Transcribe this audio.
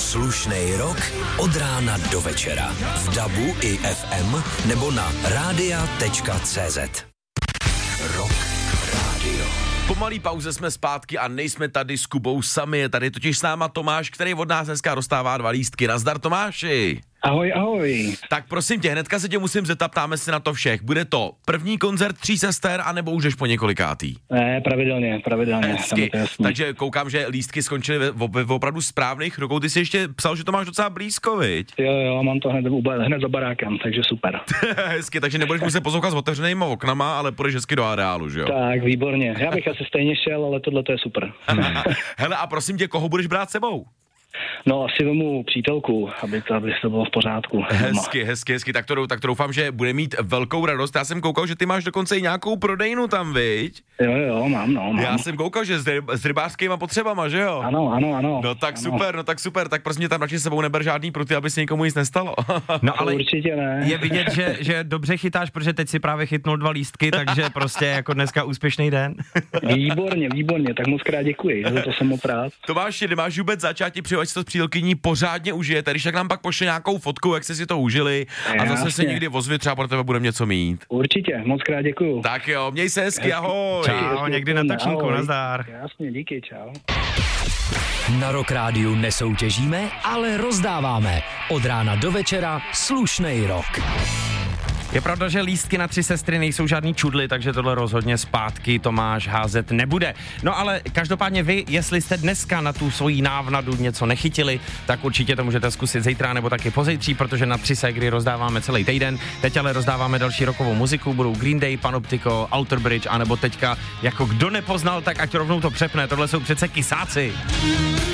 Slušnej rok od rána do večera. V DABu i FM nebo na radia.cz. Rock Radio. Po malý pauze jsme zpátky a nejsme tady s Kubou sami. Je tady totiž s náma Tomáš, který od nás dneska dostává 2 lístky. Nazdar, Tomáši. Ahoj, ahoj. Tak prosím tě, hnedka se tě musím zeptat, ptáme se na to všech. Bude to první koncert Tří sester, anebo už jdeš po několikátý? Ne, pravidelně. Hezky. Takže koukám, že lístky skončily v opravdu správných rukou. Ty jsi ještě psal, že to máš docela blízko, viď? Jo, mám to hned za barákem, takže super. Hezky, takže nebudeš muset poslouchat s otevřenýma oknama, ale půjdeš hezky do areálu, že jo? Tak, výborně. Já bych asi stejně šel, ale tohle to je super. Hele, a prosím tě, koho budeš brát sebou? No, asi vemu přítelku, aby to bylo v pořádku. Hezky, tak to doufám, že bude mít velkou radost. Já jsem koukal, že ty máš dokonce i nějakou prodejnu tam, viď? Jo, mám. Já jsem koukal, že s rybářskýma potřebama, že jo? Ano. No tak super, tak prostě tam radši sebou neber žádný pruty, aby se nikomu nic nestalo. No ale určitě ne. Je vidět, že dobře chytáš, protože teď si právě chytnul 2 lístky, takže prostě jako dneska úspěšný den. Výborně, tak moc krát děkuji, za to jsem moc rád. Tomáš, nemáš vůbec začátí ať si to s přítelkyní pořádně užijete, když tak nám pak pošle nějakou fotku, jak jste si to užili a zase se někdy ozvi, třeba pro tebe budeme něco mít. Určitě, moc krát děkuju. Tak jo, měj se hezky, ahoj. Čau, někdy na tačinku, nazdar. Jasně, díky, čau. Na Rock Rádiu nesoutěžíme, ale rozdáváme. Od rána do večera slušnej rok. Je pravda, že lístky na 3 sestry nejsou žádný čudly, takže tohle rozhodně zpátky Tomáš házet nebude. No ale každopádně vy, jestli jste dneska na tu svoji návnadu něco nechytili, tak určitě to můžete zkusit zítra nebo taky pozítří, protože na 3 ségry rozdáváme celý týden. Teď ale rozdáváme další rokovou muziku, budou Green Day, Panoptico, Outer Bridge, anebo teďka, jako kdo nepoznal, tak ať rovnou to přepne, tohle jsou přece Kysáci.